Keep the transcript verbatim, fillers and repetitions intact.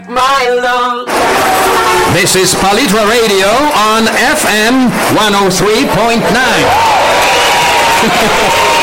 My love. This is Palitra Radio on F M one oh three point nine.